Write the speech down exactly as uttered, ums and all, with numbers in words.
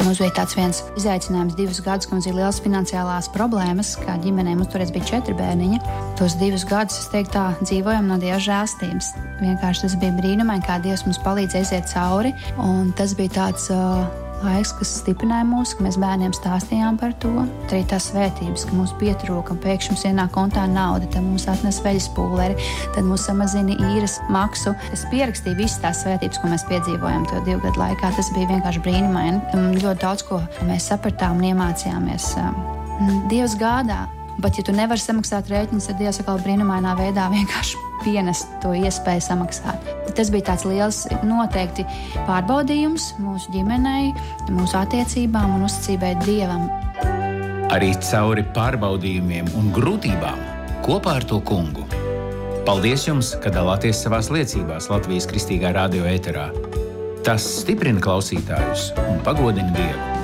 Mums bija tāds viens izaicinājums divus gadus, ka mums bija liels finansiālās problēmas, kā ģimenē. Mums toreiz bija četri bērniņi. Tos divus gadus, es teiktu tā, dzīvojam no Dieva žēlstības. Vienkārši tas bija brīnumaini, kā Dievs mums palīdz aiziet cauri. Un tas bija tāds uh, laiks, kas stiprināja mūs, ka mēs bērniem stāstījām par to. Arī tās svētības, ka mums pietrūka, pēkšņi mums ienāk kontā nauda, tad mums atnes veļas pulveri, tad mums samazina īres maksu. Es pierakstīju visas tās svētības, ko mēs piedzīvojam to divu gadu laikā. Tas bija vienkārši brīnumaini. Ļoti daudz, ko mēs sapratām un iemācījāmies. Dievs gādā, bet ja tu nevari samaksāt rēķinus, tad Dievs atkal brīnumainā veidā vienkārši pienest to iespēju samaksāt. Tas bija tāds liels noteikti pārbaudījums mūsu ģimenei, mūsu attiecībām un uzticībai Dievam. Arī cauri pārbaudījumiem un grūtībām kopā ar to kungu. Paldies jums, ka dalāties savās liecībās Latvijas Kristīgā radio ēterā. Tas stiprina klausītājus un pagodina Dievu.